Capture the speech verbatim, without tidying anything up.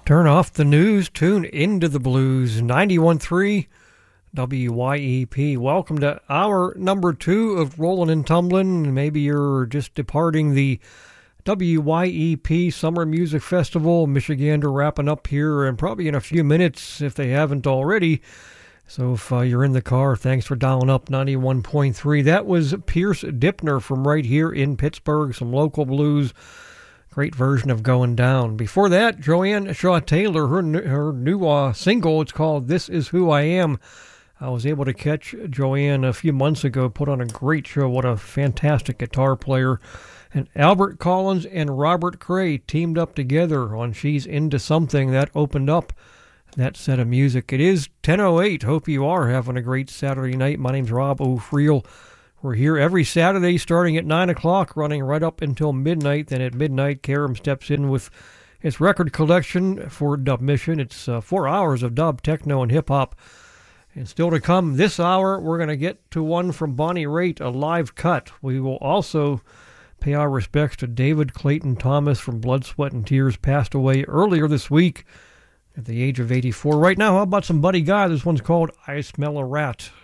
Turn off the news, tune into the blues. ninety-one point three W Y E P. Welcome to hour number two of Rollin' and Tumblin'. Maybe you're just departing the W Y E P Summer Music Festival. Michigander wrapping up here and probably in a few minutes if they haven't already. So if uh, you're in the car, thanks for dialing up ninety-one point three. That was Pierce Dipner from right here in Pittsburgh, some local blues. Great version of Going Down. Before that, Joanne Shaw Taylor, her new, her new uh, single, it's called This Is Who I Am. I was able to catch Joanne a few months ago, put on a great show. What a fantastic guitar player. And Albert Collins and Robert Cray teamed up together on She's Into Something. That opened up that set of music. It is ten oh eight. Hope you are having a great Saturday night. My name's Rob O'Friel. We're here every Saturday starting at nine o'clock, running right up until midnight. Then at midnight, Karam steps in with his record collection for Dub Mission. It's uh, four hours of dub, techno, and hip-hop. And still to come this hour, we're going to get to one from Bonnie Raitt, a live cut. We will also pay our respects to David Clayton Thomas from Blood, Sweat, and Tears, passed away earlier this week at the age of eighty-four. Right now, how about some Buddy Guy? This one's called I Smell a Rat.